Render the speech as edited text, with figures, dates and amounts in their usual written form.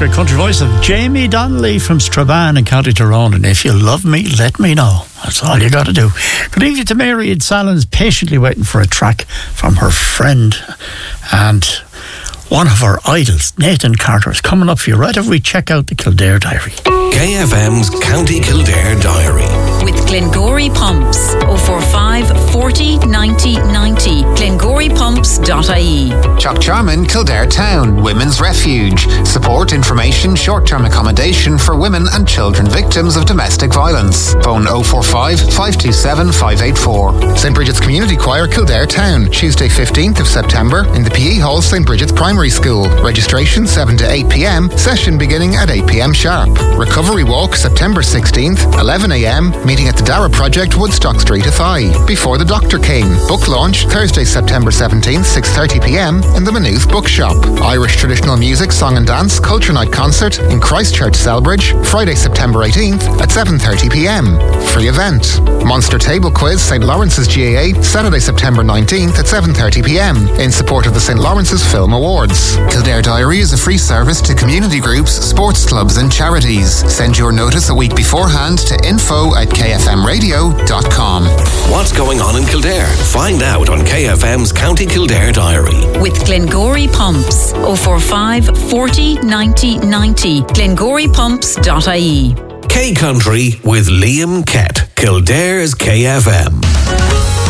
great country voice of Jamie Donnelly from Strabane in County Tyrone. And if you love me, let me know. That's all you got to do. Good evening to Mary in Salons, patiently waiting for a track from her friend and one of her idols, Nathan Carter, is coming up for you right after we check out the Kildare Diary. KFM's County Kildare Diary. With Glengory Pumps. 045 40 90 90. GlengoryPumps.ie. Chuck Charman, Kildare Town, Women's Refuge. Support, information, short-term accommodation for women and children victims of domestic violence. Phone 045 527 584. St Bridget's Community Choir, Kildare Town. Tuesday 15th of September in the PE Hall, St Bridget's Primary School. Registration 7 to 8 p.m. Session beginning at 8 p.m. sharp. Recovery Walk, September 16th, 11 a.m. Meeting at the Dara Project, Woodstock Street, Athy. Before the Dr. King. Book launch Thursday, September 17th, 6:30 p.m. in the Maynooth Bookshop. Irish traditional music, song and dance, culture night concert in Christchurch, Selbridge. Friday, September 18th at 7:30 p.m. Free event. Monster Table Quiz, St. Lawrence's GAA, Saturday, September 19th at 7:30 p.m. in support of the St. Lawrence's Film Awards. Kildare Diary is a free service to community groups, sports clubs and charities. Send your notice a week beforehand to info@kfmradio.com. What's going on in Kildare? Find out on KFM's County Kildare Diary. With Glengory Pumps. 045 40 90 90. GlengoryPumps.ie. K Country with Liam Kett. Kildare's KFM.